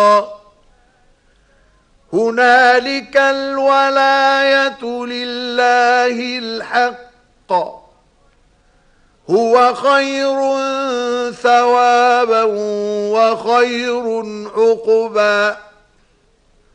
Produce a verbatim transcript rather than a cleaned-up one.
هنالك الولاية لله الحق هو خير ثوابا وخير عقبا.